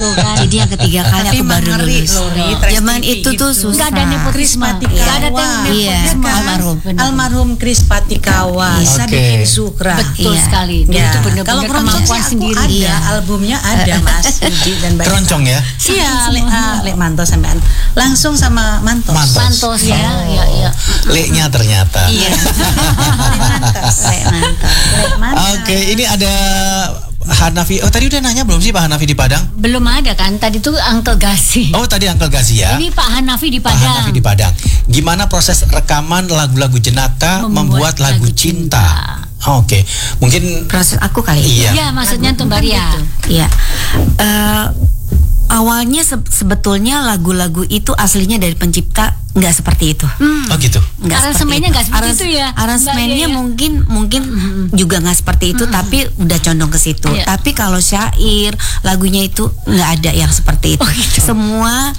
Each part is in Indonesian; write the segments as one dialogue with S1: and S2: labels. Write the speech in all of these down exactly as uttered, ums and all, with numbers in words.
S1: tuh kan.
S2: Jadi yang ketiga kali
S3: Tapi
S2: aku baru
S3: ngeri
S2: lulus.
S3: loh, di Trans
S2: Zaman
S3: T V
S2: itu tuh
S3: itu.
S2: susah.
S1: Nggak ada nepotisme.
S3: Patikawa.
S1: Nggak ada nepotisme.
S2: Iya,
S3: kan?
S2: almarhum.
S1: Benar.
S3: Almarhum Kris Patikawa,
S2: Iya.
S3: Sadikin
S4: Oke.
S3: Sukra.
S1: Betul
S2: Iya.
S1: sekali. Dia
S3: Ya.
S1: itu
S3: Kalau
S1: benar-benar
S3: keroncong sih
S1: kemampuan
S3: aku
S1: sendiri.
S3: ada,
S2: Iya.
S3: albumnya ada Mas Yudi dan banyak.
S4: Keroncong ya?
S3: Iya, Lek ah, Lek Manto sampean. Langsung sama Mantos.
S4: Mantos.
S1: Mantos ya, ya, ya.
S4: Leknya ternyata.
S3: Iya. Lek Mantos.
S2: Lek Mantos.
S3: Lek Mantos.
S4: Oke, ini ada Hanafi. Oh, tadi udah nanya belum sih Pak Hanafi di Padang?
S1: Belum ada kan? Tadi tuh Uncle Gasi.
S4: Oh, tadi Uncle Gazi ya.
S1: Ini Pak Hanafi di
S4: Pak
S1: Padang.
S4: Hanafi di Padang. Gimana proses rekaman lagu-lagu Jenaka membuat,
S1: Membuat
S4: lagu
S1: lagu
S4: cinta? Oke, mungkin
S2: Proses aku kali.
S4: iya.
S1: Iya, maksudnya tuh Mbak Ria.
S2: Iya. Eh, awalnya se- sebetulnya lagu-lagu itu aslinya dari pencipta nggak seperti itu.
S4: Oh gitu.
S2: Nggak
S1: Aransemennya
S2: seperti
S1: nggak seperti
S2: Arans-
S1: itu ya,
S2: Aransemennya
S1: Mbak Ria, ya?
S2: mungkin mungkin juga nggak seperti itu, tapi udah condong ke situ.
S1: Iya.
S2: Tapi kalau syair lagunya itu nggak ada yang seperti itu.
S1: Oh, gitu.
S2: Semua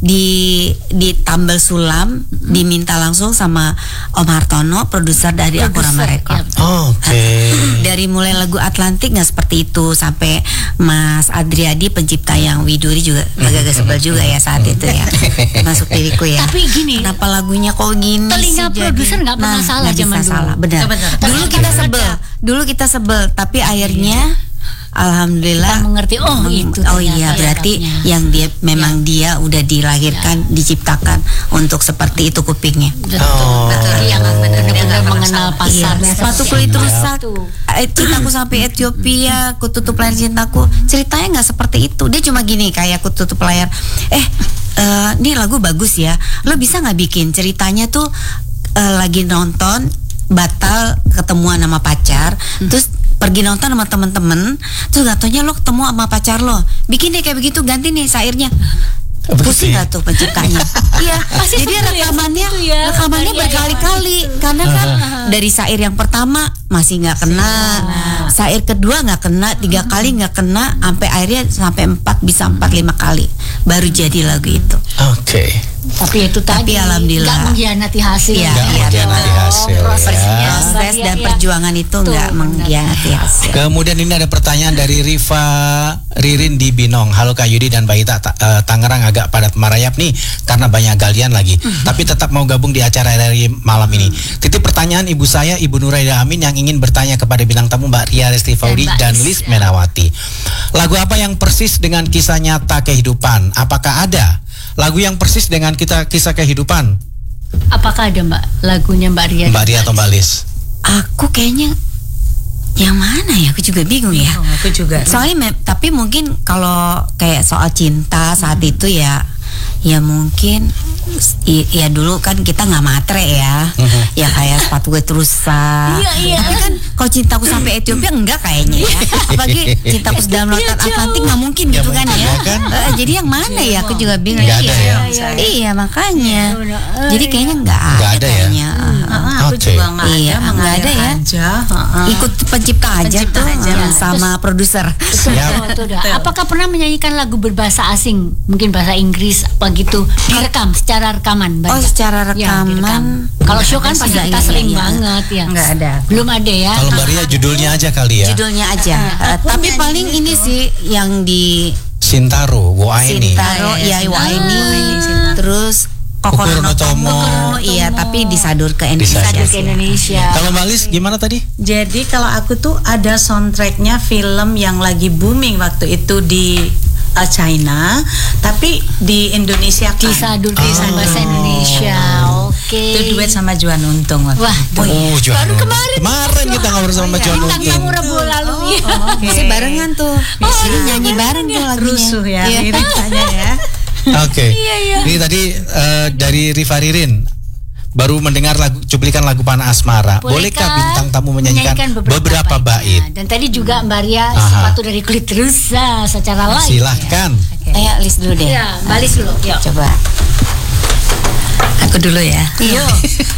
S2: di ditambal sulam, diminta langsung sama Om Hartono, produser dari Akurama
S1: Produser,
S2: Record.
S1: ya.
S4: Oke.
S2: Dari mulai lagu Atlantik nggak seperti itu, sampai Mas Adriadi pencipta yang Widuri juga agak-agak sebel juga ya saat itu ya, masuk diriku ya.
S1: Tapi gini,
S2: Kenapa lagunya kok gini
S1: telinga
S2: sih
S1: produser
S2: jadi-
S1: nggak pernah
S2: Nah,
S1: salah
S2: nggak
S1: zaman
S2: bisa
S1: dulu.
S2: salah, benar.
S3: Oh, benar.
S2: Dulu
S1: Tapi
S2: kita
S1: ada.
S2: sebel, dulu kita sebel, tapi akhirnya alhamdulillah
S1: Kita mengerti, oh,
S2: meng-
S1: itu
S2: oh
S1: ternyata
S2: iya berarti
S1: sebabnya.
S2: yang dia memang dia udah dilahirkan, diciptakan untuk seperti itu kupingnya.
S1: betul.
S4: Oh.
S1: Betul. Yang benar-benar mengenal pasar.
S2: Iya, sepatuku itu rusak. Eh, Cintaku sampai Ethiopia, ku tutup layar cintaku. Ceritanya nggak seperti itu. Dia cuma gini, kayak ku tutup layar. Eh, eh, ini lagu bagus ya. Lo bisa nggak bikin ceritanya tuh eh, lagi nonton batal ketemuan sama pacar, terus pergi nonton sama temen-temen, terus gak taunya lo ketemu sama pacar lo. Bikin deh kayak begitu, ganti nih syairnya. Pusing gak tuh penciptanya? Iya,
S1: Pasti
S2: jadi
S1: sebel ya,
S2: rekamannya
S1: seperti itu ya.
S2: rekamannya
S1: Iya, iya.
S2: berkali-kali karena kan dari syair yang pertama masih nggak kena, syair kedua nggak kena, tiga kali nggak kena, sampai akhirnya sampai empat, bisa empat lima kali baru jadi lagu itu.
S4: Oke.
S1: Tapi itu tadi
S2: alhamdulillah.
S1: nggak mengkhianati hasil.
S2: Iya,
S4: Nggak
S2: iya,
S4: mengkhianati
S1: dong.
S4: hasil,
S1: Prosesnya
S4: ya.
S2: Proses
S1: Mbak
S2: dan
S1: Ria.
S2: perjuangan itu
S1: Tuh,
S2: nggak
S1: benar.
S2: mengkhianati hasil.
S4: Kemudian ini ada pertanyaan dari Riva Ririn di Binong. Halo Kak Yudi dan Mbak Ita, Ta- eh, Tangerang agak padat merayap nih karena banyak galian lagi. Tapi tetap mau gabung di acara hari malam ini. Titip pertanyaan ibu saya, Ibu Nuraida Amin, yang ingin bertanya kepada bintang tamu Mbak Ria Resti Faudi
S1: Mbak
S4: dan
S1: Is,
S4: Lis
S1: ya.
S4: Menawati. Lagu apa yang persis dengan kisah nyata kehidupan? Apakah ada lagu yang persis dengan kita kisah kehidupan?
S1: Apakah ada Mbak lagunya Mbak Ria?
S4: Mbak Ria atau Mbak Lis?
S2: Aku kayaknya yang mana ya? Aku juga bingung ya.
S3: Oh, aku juga.
S2: Soalnya me- tapi mungkin kalau kayak soal cinta saat itu ya, ya mungkin i- ya dulu kan kita nggak matre ya, ya kayak sepatu gue terusan.
S1: Iya, iya.
S2: Tapi kan kalau cintaku sampai Ethiopia enggak kayaknya ya. Apalagi cintaku dalam lautan Atlantik nggak mungkin
S4: Nggak
S2: gitu kan
S4: mungkin
S2: ya.
S4: ya kan?
S2: Eh, jadi yang mana ya? Aku juga bingung.
S4: Nggak ada
S2: Iya,
S4: ya?
S2: Iya makanya.
S1: Iya, benar. Eh,
S2: Jadi kayaknya nggak ada,
S4: Nggak ada ya?
S2: kayaknya.
S3: Ah, aku
S4: Oke.
S3: juga nggak ada,
S2: Iya, nggak
S3: mengalir
S2: ada ya.
S3: aja. Heeh.
S2: Ikut pencipta aja
S3: Pencipta
S2: tuh
S3: aja.
S2: eh, sama produser.
S4: Siap.
S1: Betul, betul, dah. Apakah pernah menyanyikan lagu berbahasa asing, mungkin bahasa Inggris apa gitu, direkam secara rekaman? Mbak
S2: Oh,
S1: Ria?
S2: secara
S1: Ya,
S2: rekaman.
S1: direkam. Kalau show kan pasti
S2: Iya,
S1: kita
S2: iya,
S1: sering
S2: iya.
S1: banget ya.
S3: Nggak ada.
S1: Belum ada ya.
S4: Kalau Mbak Ria judulnya aja kali ya.
S2: Judulnya aja. Eh, tapi paling ini sih yang di
S4: Sintaro, Woa ini.
S2: Sintaro,
S3: Ah,
S2: ya
S3: iya,
S2: Iwa ini,
S3: Sintaro.
S2: terus
S4: Kokoro
S2: Kokoro
S4: no Tomo.
S2: Tomo, iya, tapi disadur ke Indonesia.
S1: Disadur ke
S2: sih.
S1: Indonesia.
S4: Kalau Mbak Lis gimana tadi?
S3: Jadi kalau aku tuh ada soundtracknya film yang lagi booming waktu itu di uh, China, tapi di Indonesia kan.
S1: Disadur ke
S4: Oh.
S1: bahasa Indonesia. Oke.
S3: Itu duet sama Juan Untung waktu.
S1: Wah,
S4: Oh, Juan
S1: baru
S4: Untung.
S1: kemarin.
S4: Kemarin kita ngobrol sama Juan
S1: Bintang
S4: Untung.
S1: tamu Rabu lalu. Iya.
S3: Oke.
S2: Masih barengan tuh. Jadi nyanyi bareng tuh lagunya.
S3: Rusuh ya
S2: Iya.
S3: liriknya ya.
S4: Oke.
S1: Iya, iya.
S4: Ini tadi eh, dari Riva Ririn baru mendengar lagu cuplikan lagu Panah Asmara. Bolehkah bintang tamu menyanyikan, beberapa, bait?
S1: baitnya? Dan tadi juga Mbak Ria
S4: Aha.
S1: sepatu dari kulit rusa secara live.
S4: Silahkan.
S2: Ayo list dulu deh.
S1: Ya, balik dulu. Yuk.
S2: Coba. Aku dulu ya.
S1: Yuk.